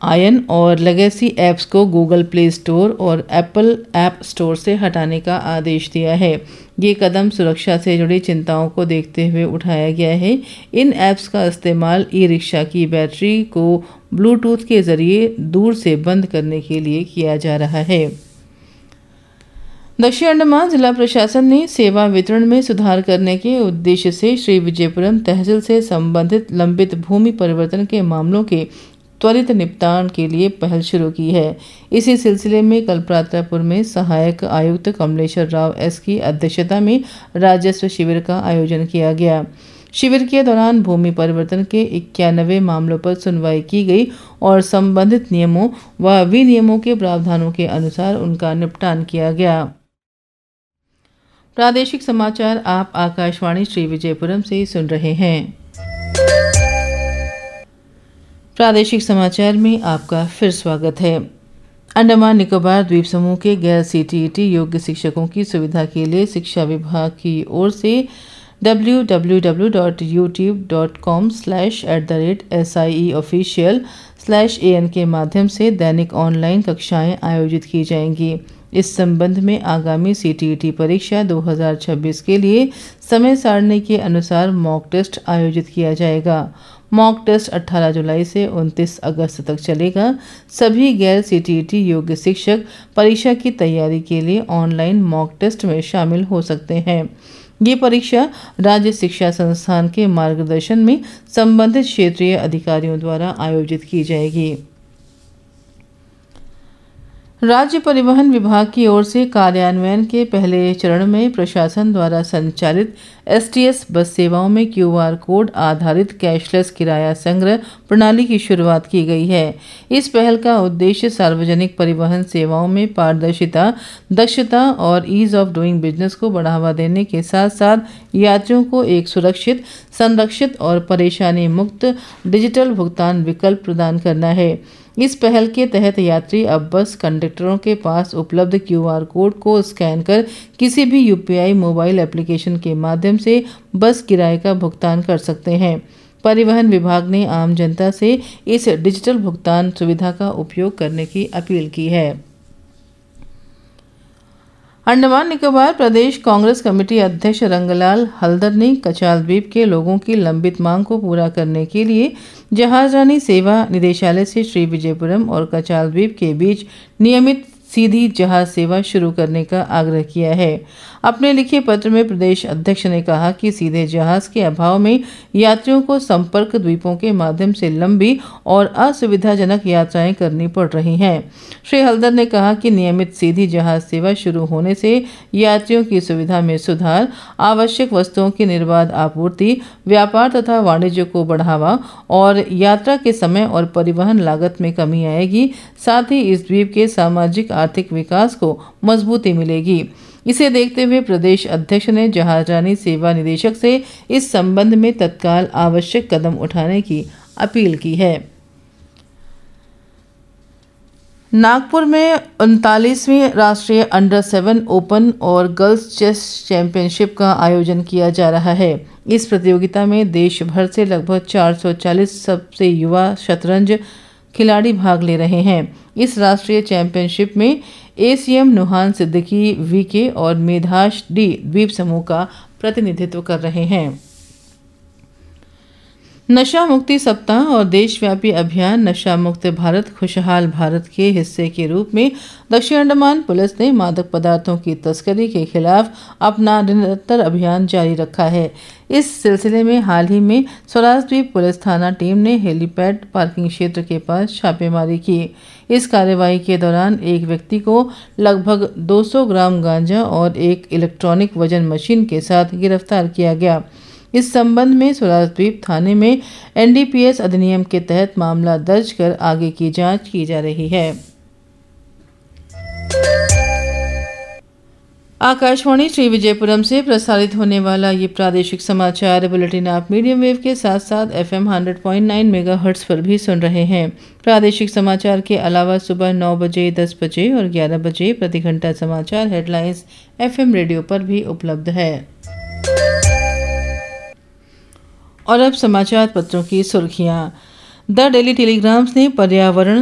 Ion और legacy apps को Google play store और एप्पल ऐप स्टोर से हटाने का आदेश दिया है। ये कदम सुरक्षा से जुड़ी चिंताओं को देखते हुए उठाया गया है। इन ऐप्स का इस्तेमाल ई रिक्शा की बैटरी को ब्लूटूथ के जरिए दूर से बंद करने के लिए किया जा रहा है। दक्षिण अंडमान जिला प्रशासन ने सेवा वितरण में सुधार करने के उद्देश्य से श्री विजयपुरम तहसील से संबंधित लंबित भूमि परिवर्तन के मामलों के त्वरित निपटान के लिए पहल शुरू की है। इसी सिलसिले में कल प्रातःपुर में सहायक आयुक्त कमलेश्वर राव एस की अध्यक्षता में राजस्व शिविर का आयोजन किया गया। शिविर के दौरान भूमि परिवर्तन के 91 मामलों पर सुनवाई की गई और संबंधित नियमों व विनियमों के प्रावधानों के अनुसार उनका निपटान किया गया। प्रादेशिक समाचार आप आकाशवाणी श्री विजयपुरम से सुन रहे हैं। प्रादेशिक समाचार में आपका फिर स्वागत है। अंडमान निकोबार द्वीप समूह के गैर सीटीईटी योग्य शिक्षकों की सुविधा के लिए शिक्षा विभाग की ओर से www.youtube.com/SIEofficial/AN के माध्यम से दैनिक ऑनलाइन कक्षाएं आयोजित की जाएंगी। इस संबंध में आगामी सीटीईटी परीक्षा 2026 के लिए समय सारणी के अनुसार मॉक टेस्ट आयोजित किया जाएगा। मॉक टेस्ट 18 जुलाई से 29 अगस्त तक चलेगा। सभी गैर सीटीईटी योग्य शिक्षक परीक्षा की तैयारी के लिए ऑनलाइन मॉक टेस्ट में शामिल हो सकते हैं। ये परीक्षा राज्य शिक्षा संस्थान के मार्गदर्शन में संबंधित क्षेत्रीय अधिकारियों द्वारा आयोजित की जाएगी। राज्य परिवहन विभाग की ओर से कार्यान्वयन के पहले चरण में प्रशासन द्वारा संचालित एसटीएस बस सेवाओं में क्यूआर कोड आधारित कैशलेस किराया संग्रह प्रणाली की शुरुआत की गई है। इस पहल का उद्देश्य सार्वजनिक परिवहन सेवाओं में पारदर्शिता, दक्षता और ईज ऑफ डूइंग बिजनेस को बढ़ावा देने के साथ साथ यात्रियों को एक सुरक्षित, संरक्षित और परेशानी मुक्त डिजिटल भुगतान विकल्प प्रदान करना है। इस पहल के तहत यात्री अब बस कंडक्टरों के पास उपलब्ध क्यूआर कोड को स्कैन कर किसी भी यूपीआई मोबाइल एप्लीकेशन के माध्यम से बस किराए का भुगतान कर सकते हैं। परिवहन विभाग ने आम जनता से इस डिजिटल भुगतान सुविधा का उपयोग करने की अपील की है। अंडमान निकोबार प्रदेश कांग्रेस कमेटी अध्यक्ष रंगलाल हल्दर ने कचाल द्वीप के लोगों की लंबित मांग को पूरा करने के लिए जहाजरानी सेवा निदेशालय से श्री विजयपुरम और कचाल द्वीप के बीच नियमित सीधी जहाज सेवा शुरू करने का आग्रह किया है। अपने लिखे पत्र में प्रदेश अध्यक्ष ने कहा कि सीधे जहाज के अभाव में यात्रियों को संपर्क द्वीपों के माध्यम से लंबी और असुविधाजनक यात्राएं करनी पड़ रही हैं। श्री हल्दर ने कहा कि नियमित सीधी जहाज सेवा शुरू होने से यात्रियों की सुविधा में सुधार, आवश्यक वस्तुओं की निर्बाध आपूर्ति, व्यापार तथा वाणिज्य को बढ़ावा और यात्रा के समय और परिवहन लागत में कमी आएगी। साथ ही इस द्वीप के सामाजिक आर्थिक विकास को मजबूती मिलेगी। इसे देखते हुए प्रदेश अध्यक्ष ने जहाजरानी सेवा निदेशक से इस संबंध में तत्काल आवश्यक कदम उठाने की अपील की है। नागपुर में 39वीं राष्ट्रीय अंडर 7 ओपन और गर्ल्स चेस चैंपियनशिप का आयोजन किया जा रहा है। इस प्रतियोगिता में देश भर से लगभग 440 सबसे युवा शतरंज खिलाड़ी भाग ले रहे हैं। इस राष्ट्रीय चैंपियनशिप में एसीएम नुहान सिद्दीकी वीके और मेधाश डी द्वीप समूह का प्रतिनिधित्व कर रहे हैं। नशा मुक्ति सप्ताह और देशव्यापी अभियान नशा मुक्त भारत खुशहाल भारत के हिस्से के रूप में दक्षिण अंडमान पुलिस ने मादक पदार्थों की तस्करी के खिलाफ अपना निरंतर अभियान जारी रखा है। इस सिलसिले में हाल ही में स्वराज द्वीप पुलिस थाना टीम ने हेलीपैड पार्किंग क्षेत्र के पास छापेमारी की। इस कार्यवाही के दौरान एक व्यक्ति को लगभग 200 ग्राम गांजा और एक इलेक्ट्रॉनिक वजन मशीन के साथ गिरफ्तार किया गया। इस संबंध में स्वराज द्वीप थाने में एनडीपीएस अधिनियम के तहत मामला दर्ज कर आगे की जांच की जा रही है। आकाशवाणी श्री विजयपुरम से प्रसारित होने वाला ये प्रादेशिक समाचार बुलेटिन आप मीडियम वेव के साथ साथ FM 100.9 मेगाहर्ट्ज पर भी सुन रहे हैं। प्रादेशिक समाचार के अलावा सुबह 9 बजे, 10 बजे और 11 बजे प्रति घंटा समाचार हेडलाइंस FM रेडियो पर भी उपलब्ध है। और अब समाचार पत्रों की सुर्खियां। द डेली टेलीग्राम्स ने पर्यावरण